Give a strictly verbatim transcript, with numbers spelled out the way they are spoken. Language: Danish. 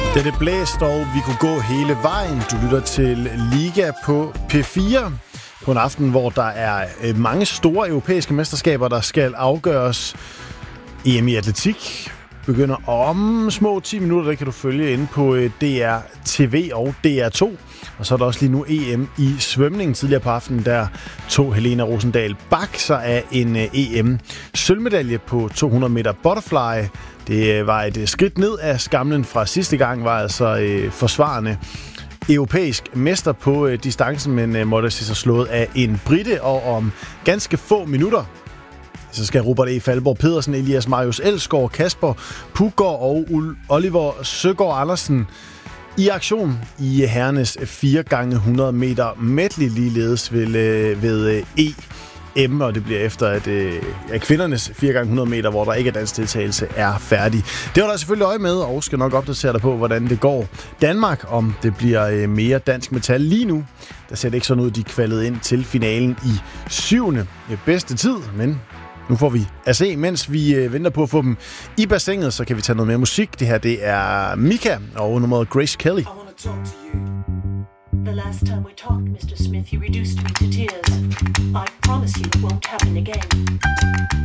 Da det blæste, og vi kunne gå hele vejen. Du lytter til Liga på P fire på en aften, hvor der er mange store europæiske mesterskaber, der skal afgøres. E M i atletik begynder om små ti minutter. Det kan du følge inde på D R T V og D R to. Og så er der også lige nu E M i svømning. Tidligere på aftenen, der tog Helena Rosendal Bach sig af en E M-sølvmedalje på to hundrede meter butterfly. Det var et skridt ned af skamlen fra sidste gang, var altså øh, forsvarende europæisk mester på øh, distancen, men øh, måtte se sig slået af en brite, og om ganske få minutter, så skal Robert E. Falborg Pedersen, Elias Marius Elsgaard, Kasper Puggaard og Oliver Søgaard Andersen i aktion i herrenes fire gange hundrede meter medley, ligeledes ved, øh, ved øh, E. M, og det bliver efter, at øh, ja, kvindernes fire gange hundrede meter, hvor der ikke er dansk deltagelse, er færdig. Det var der selvfølgelig øje med, og skal nok opdatere dig på, hvordan det går Danmark, om det bliver øh, mere dansk metal. Lige nu, der ser det ikke sådan ud, de kvalede ind til finalen i syvende bedste tid, men nu får vi at se, mens vi øh, venter på at få dem i bassinet, så kan vi tage noget mere musik. Det her, det er Mika og nummeret Grace Kelly. The last time we talked, Mister Smith, you reduced me to tears. I promise you it won't happen again.